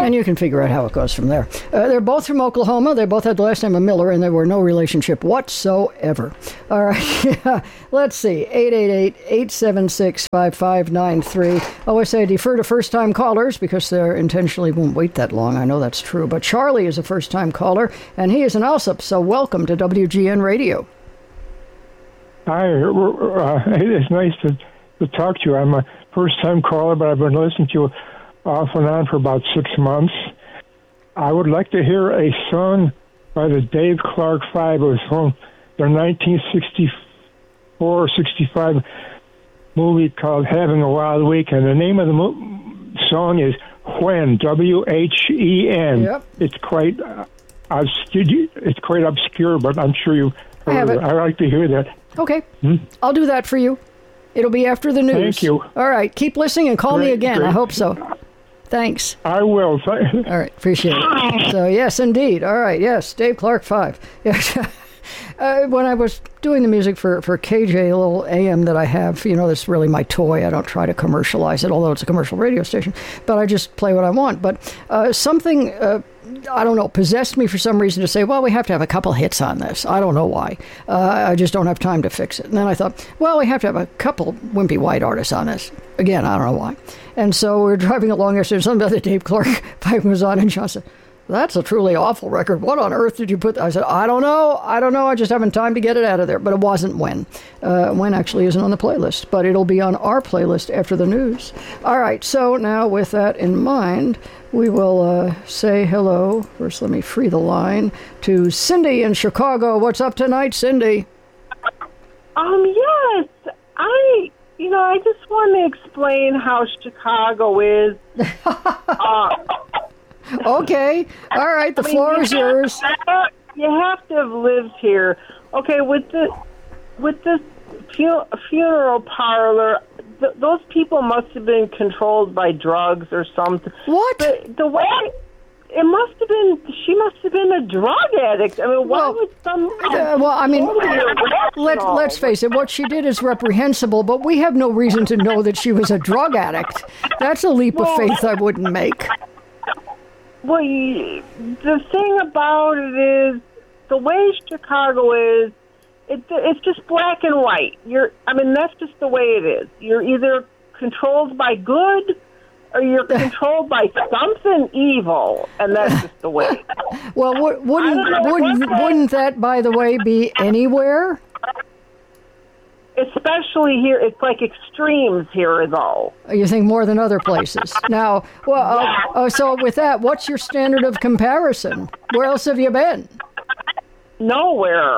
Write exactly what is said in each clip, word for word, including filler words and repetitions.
And you can figure out how it goes from there. Uh, they're both from Oklahoma. They both had the last name of Miller, and they were no relationship whatsoever. All right. Yeah. Let's see. eight eight eight, eight seven six, five five nine three. I always say defer to first-time callers because they intentionally won't wait that long. I know that's true. But Charlie is a first-time caller, and he is an Alsop, so welcome to W G N Radio. Hi. Uh, it's nice to, to talk to you. I'm a first-time caller, but I've been listening to you off and on for about six months. I would like to hear a song by the Dave Clark Five. It was from their nineteen sixty-four or sixty-five movie called Having a Wild Week, and the name of the mo- song is When, W H E N. Yep. It's quite uh, obscure, it's quite obscure, but I'm sure you've heard I have it. it. I like to hear that. Okay. Hmm? I'll do that for you. It'll be after the news. Thank you. All right. Keep listening and call Great, me again. great. I hope so. Thanks. I will. All right. Appreciate it. So, yes, indeed. All right. Yes. Dave Clark Five. Yes. Uh, when I was doing the music for, for K J, a little A M that I have, you know, that's really my toy. I don't try to commercialize it, although it's a commercial radio station, but I just play what I want. But uh, something, uh, I don't know, possessed me for some reason to say, well, we have to have a couple hits on this. I don't know why. Uh, I just don't have time to fix it. And then I thought, well, we have to have a couple wimpy white artists on this. Again, I don't know why. And so we're driving along yesterday, and something about the Dave Clark Five was on, and John said, that's a truly awful record. What on earth did you put? I said, I don't know. I don't know. I just haven't time to get it out of there. But it wasn't When. Uh, when actually isn't on the playlist, but it'll be on our playlist after the news. All right. So now with that in mind, we will uh, say hello. First, let me free the line to Cindy in Chicago. What's up tonight, Cindy? Um, yes. I, you know, I just want to explain how Chicago is. uh, Okay. All right. The I mean, floor you is have- yours. You have to have lived here. Okay, with the with this fu- funeral parlor, th- those people must have been controlled by drugs or something. What? The, the way it must have been, she must have been a drug addict. I mean, why Well, would some? Uh, well, I mean, let, let's face it, what she did is reprehensible, but we have no reason to know that she was a drug addict. That's a leap of Well, faith I wouldn't make. Well, you, the thing about it is, the way Chicago is, it, it's just black and white. You're, I mean, that's just the way it is. You're either controlled by good, or you're controlled by something evil, and that's just the way. Well, w- wouldn't I don't know wouldn't what wouldn't that, by the way, be anywhere? Especially here, it's like extremes here, though. You think more than other places? Now, well, uh, uh, so with that, what's your standard of comparison? Where else have you been? Nowhere.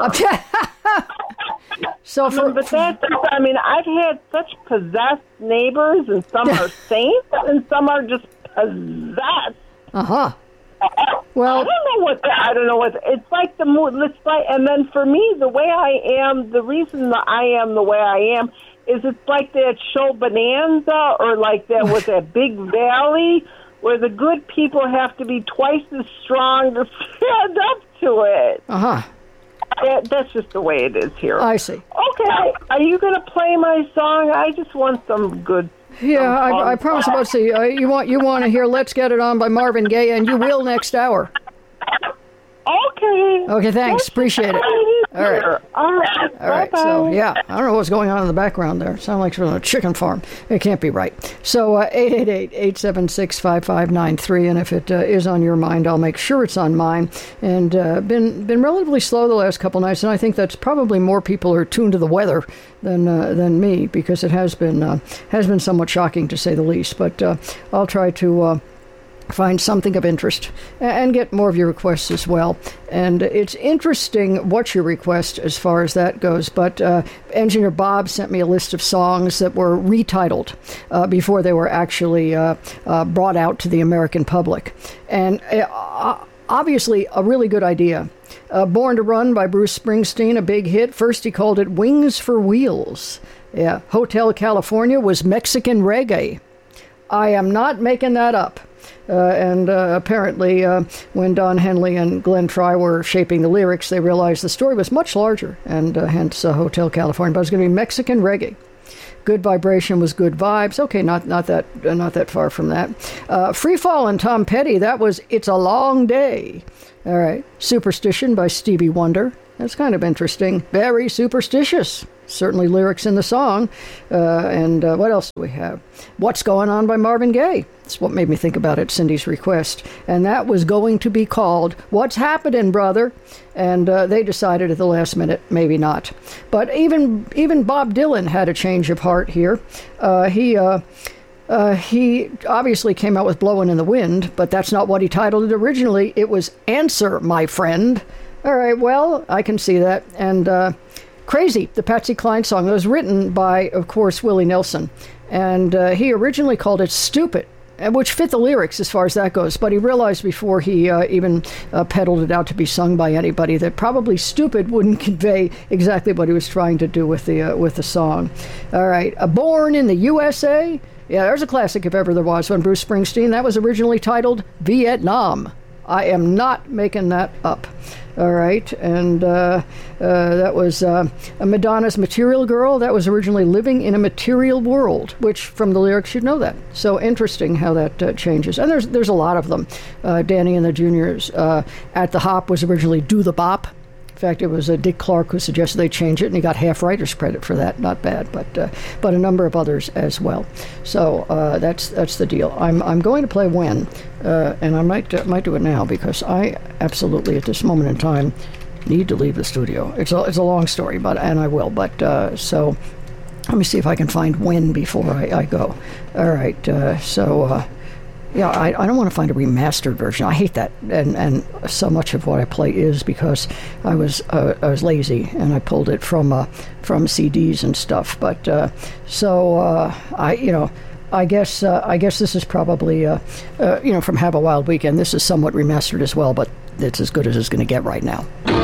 So for but that's, I mean, I've had such possessed neighbors, and some are saints, and some are just possessed. uh huh. Well, I don't know what the, I don't know what the, it's like the mood. It's like, and then for me, the way I am, the reason that I am the way I am is it's like that show Bonanza, or like that with that Big Valley, where the good people have to be twice as strong to stand up to it. uh huh. That, that's just the way it is here. I see. Okay, are you going to play my song? I just want some good. Yeah, some fun I, I promise about to see. Uh, you want you want to hear "Let's Get It On" by Marvin Gaye, and you will next hour. Okay. Okay, thanks. Appreciate it. All right. All right. All right, Bye-bye. so yeah, I don't know what's going on in the background there. Sound like from a chicken farm. It can't be right. So uh, eight eight eight, eight seven six, five five nine three, and if it uh, is on your mind, I'll make sure it's on mine. And uh, been been relatively slow the last couple nights, and I think that's probably more people are tuned to the weather than uh, than me, because it has been uh, has been somewhat shocking to say the least. But uh, I'll try to. Uh, find something of interest and get more of your requests as well. And it's interesting what you request as far as that goes, but uh, Engineer Bob sent me a list of songs that were retitled uh, before they were actually uh, uh, brought out to the American public. And uh, obviously a really good idea. Uh, Born to Run by Bruce Springsteen, a big hit. First he called it Wings for Wheels. Yeah, Hotel California was Mexican reggae. I am not making that up. Uh, and uh, apparently, uh, when Don Henley and Glenn Fry were shaping the lyrics, they realized the story was much larger, and uh, hence uh, Hotel California. But it was going to be Mexican reggae. Good Vibration was Good Vibes. Okay, not not that uh, not that far from that. Uh, Free Fall and Tom Petty, that was It's a Long Day. All right. Superstition by Stevie Wonder. That's kind of interesting. Very superstitious. Certainly lyrics in the song. Uh, and uh, what else do we have? What's Going On by Marvin Gaye. That's what made me think about it, Cindy's request. And that was going to be called What's Happening, Brother? And uh, they decided at the last minute, maybe not. But even even Bob Dylan had a change of heart here. Uh, he... Uh, Uh, he obviously came out with Blowin' in the Wind, but that's not what he titled it originally. It was Answer, My Friend. All right, well, I can see that. And uh, Crazy, the Patsy Cline song, that was written by, of course, Willie Nelson. And uh, he originally called it Stupid, which fit the lyrics as far as that goes. But he realized before he uh, even uh, peddled it out to be sung by anybody that probably Stupid wouldn't convey exactly what he was trying to do with the, uh, with the song. All right, uh, Born in the U S A. Yeah, there's a classic if ever there was one. Bruce Springsteen. That was originally titled Vietnam. I am not making that up. All right. And uh, uh, that was uh, Madonna's Material Girl. That was originally Living in a Material World, which from the lyrics you'd know that. So interesting how that uh, changes. And there's there's a lot of them. Uh, Danny and the Juniors. Uh, At the Hop was originally Do the Bop. In fact, it was uh, Dick Clark who suggested they change it, and he got half writer's credit for that. Not bad, but uh, but a number of others as well. So uh, that's that's the deal. I'm I'm going to play When, uh, and I might uh, might do it now because I absolutely at this moment in time need to leave the studio. It's a it's a long story, but and I will. But uh, so let me see if I can find When before I, I go. All right. Uh, so. Uh, Yeah, I, I don't want to find a remastered version. I hate that, and and so much of what I play is because I was uh, I was lazy and I pulled it from uh, from C Ds and stuff. But uh, so uh, I you know I guess uh, I guess this is probably uh, uh, you know from Have a Wild Weekend. This is somewhat remastered as well, but it's as good as it's going to get right now.